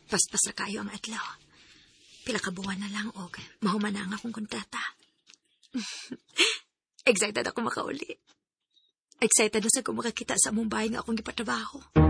Paspas ra kayo ang adlaw. Pila ka buwan na lang og mahuman na ang akong kontrata. Excited ako makauli. Excited na sa kung makakita sa among bahay nga akong gipatrabaho.